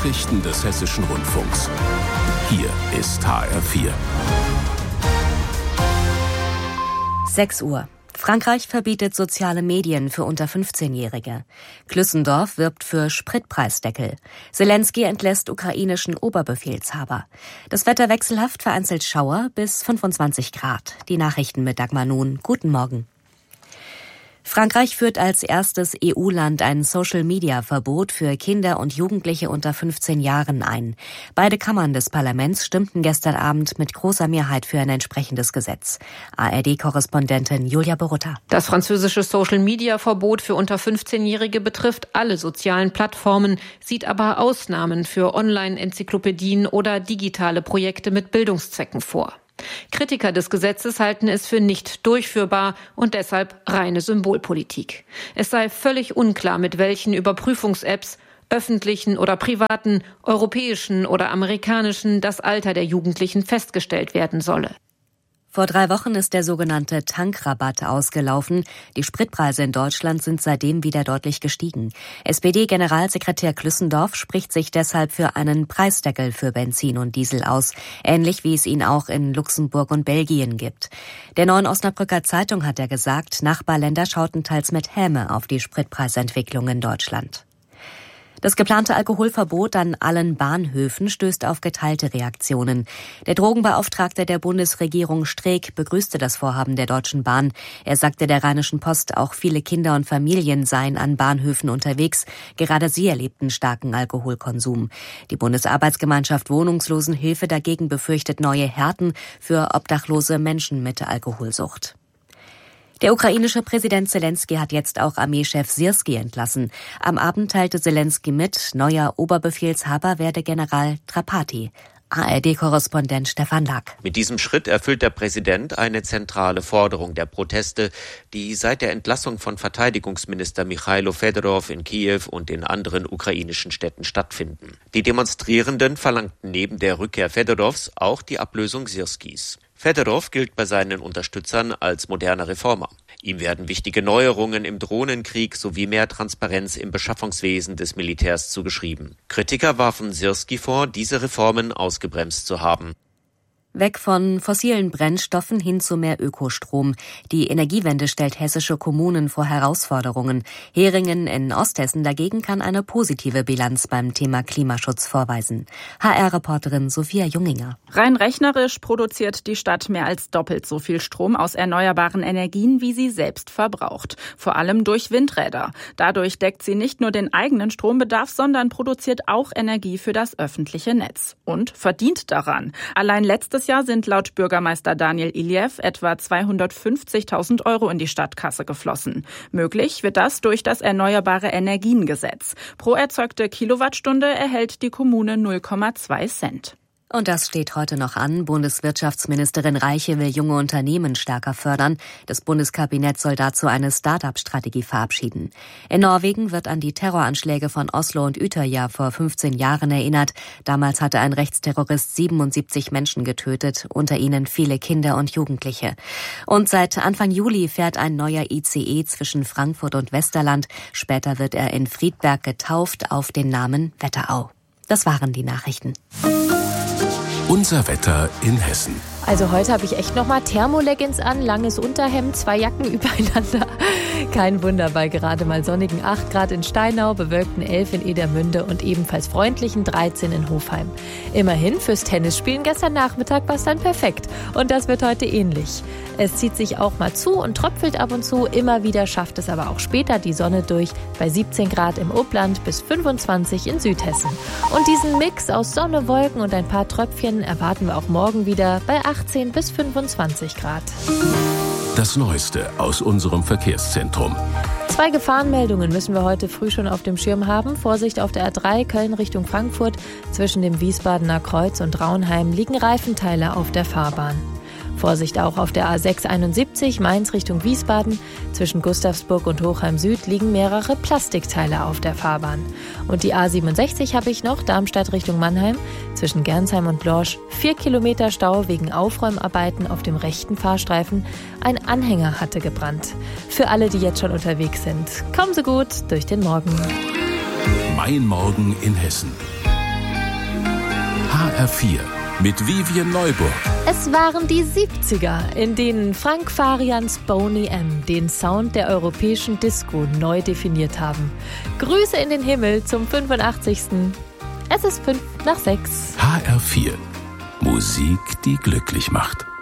Nachrichten des Hessischen Rundfunks. Hier ist HR4. 6 Uhr. Frankreich verbietet soziale Medien für unter 15-Jährige. Klüssendorf wirbt für Spritpreisdeckel. Selenskyj entlässt ukrainischen Oberbefehlshaber. Das Wetter wechselhaft, vereinzelt Schauer bis 25 Grad. Die Nachrichten mit Dagmar Nun. Guten Morgen. Frankreich führt als erstes EU-Land ein Social-Media-Verbot für Kinder und Jugendliche unter 15 Jahren ein. Beide Kammern des Parlaments stimmten gestern Abend mit großer Mehrheit für ein entsprechendes Gesetz. ARD-Korrespondentin Julia Borutta. Das französische Social-Media-Verbot für unter 15-Jährige betrifft alle sozialen Plattformen, sieht aber Ausnahmen für Online-Enzyklopädien oder digitale Projekte mit Bildungszwecken vor. Kritiker des Gesetzes halten es für nicht durchführbar und deshalb reine Symbolpolitik. Es sei völlig unklar, mit welchen Überprüfungs-Apps, öffentlichen oder privaten, europäischen oder amerikanischen, das Alter der Jugendlichen festgestellt werden solle. Vor 3 Wochen ist der sogenannte Tankrabatt ausgelaufen. Die Spritpreise in Deutschland sind seitdem wieder deutlich gestiegen. SPD-Generalsekretär Klüssendorf spricht sich deshalb für einen Preisdeckel für Benzin und Diesel aus, ähnlich wie es ihn auch in Luxemburg und Belgien gibt. Der Neuen Osnabrücker Zeitung hat er gesagt, Nachbarländer schauten teils mit Häme auf die Spritpreisentwicklung in Deutschland. Das geplante Alkoholverbot an allen Bahnhöfen stößt auf geteilte Reaktionen. Der Drogenbeauftragte der Bundesregierung Streeck begrüßte das Vorhaben der Deutschen Bahn. Er sagte der Rheinischen Post, auch viele Kinder und Familien seien an Bahnhöfen unterwegs. Gerade sie erlebten starken Alkoholkonsum. Die Bundesarbeitsgemeinschaft Wohnungslosenhilfe dagegen befürchtet neue Härten für obdachlose Menschen mit Alkoholsucht. Der ukrainische Präsident Selenskyj hat jetzt auch Armeechef Syrskij entlassen. Am Abend teilte Selenskyj mit, neuer Oberbefehlshaber werde General Drapati. ARD-Korrespondent Stefan Lack. Mit diesem Schritt erfüllt der Präsident eine zentrale Forderung der Proteste, die seit der Entlassung von Verteidigungsminister Michailo Fedorov in Kiew und in anderen ukrainischen Städten stattfinden. Die Demonstrierenden verlangten neben der Rückkehr Fedorovs auch die Ablösung Syrskijs. Fedorov gilt bei seinen Unterstützern als moderner Reformer. Ihm werden wichtige Neuerungen im Drohnenkrieg sowie mehr Transparenz im Beschaffungswesen des Militärs zugeschrieben. Kritiker warfen Syrskij vor, diese Reformen ausgebremst zu haben. Weg von fossilen Brennstoffen hin zu mehr Ökostrom. Die Energiewende stellt hessische Kommunen vor Herausforderungen. Heringen in Osthessen dagegen kann eine positive Bilanz beim Thema Klimaschutz vorweisen. HR-Reporterin Sophia Junginger. Rein rechnerisch produziert die Stadt mehr als doppelt so viel Strom aus erneuerbaren Energien, wie sie selbst verbraucht. Vor allem durch Windräder. Dadurch deckt sie nicht nur den eigenen Strombedarf, sondern produziert auch Energie für das öffentliche Netz. Und verdient daran. Allein letztes Jahr sind laut Bürgermeister Daniel Iljev etwa 250.000 € in die Stadtkasse geflossen. Möglich wird das durch das Erneuerbare Energiengesetz. Pro erzeugte Kilowattstunde erhält die Kommune 0,2 Cent. Und das steht heute noch an. Bundeswirtschaftsministerin Reiche will junge Unternehmen stärker fördern. Das Bundeskabinett soll dazu eine Start-up-Strategie verabschieden. In Norwegen wird an die Terroranschläge von Oslo und Utøya vor 15 Jahren erinnert. Damals hatte ein Rechtsterrorist 77 Menschen getötet, unter ihnen viele Kinder und Jugendliche. Und seit Anfang Juli fährt ein neuer ICE zwischen Frankfurt und Westerland. Später wird er in Friedberg getauft auf den Namen Wetterau. Das waren die Nachrichten. Unser Wetter in Hessen. Also heute habe ich echt nochmal Thermoleggings an, langes Unterhemd, 2 Jacken übereinander. Kein Wunder bei gerade mal sonnigen 8 Grad in Steinau, bewölkten 11 in Edermünde und ebenfalls freundlichen 13 in Hofheim. Immerhin fürs Tennisspielen gestern Nachmittag war es dann perfekt. Und das wird heute ähnlich. Es zieht sich auch mal zu und tröpfelt ab und zu. Immer wieder schafft es aber auch später die Sonne durch, bei 17 Grad im Upland bis 25 in Südhessen. Und diesen Mix aus Sonne, Wolken und ein paar Tröpfchen erwarten wir auch morgen wieder bei 18 bis 25 Grad. Das Neueste aus unserem Verkehrszentrum. 2 Gefahrenmeldungen müssen wir heute früh schon auf dem Schirm haben. Vorsicht auf der A3 Köln Richtung Frankfurt. Zwischen dem Wiesbadener Kreuz und Raunheim liegen Reifenteile auf der Fahrbahn. Vorsicht auch auf der A671 Mainz Richtung Wiesbaden. Zwischen Gustavsburg und Hochheim Süd liegen mehrere Plastikteile auf der Fahrbahn. Und die A67 habe ich noch, Darmstadt Richtung Mannheim. Zwischen Gernsheim und Lorsch 4 Kilometer Stau wegen Aufräumarbeiten auf dem rechten Fahrstreifen. Ein Anhänger hatte gebrannt. Für alle, die jetzt schon unterwegs sind, kommen Sie gut durch den Morgen. Mein Morgen in Hessen. HR4 mit Vivien Neuburg. Es waren die 70er, in denen Frank Farians Boney M. den Sound der europäischen Disco neu definiert haben. Grüße in den Himmel zum 85. Es ist 5 nach 6. HR4. Musik, die glücklich macht.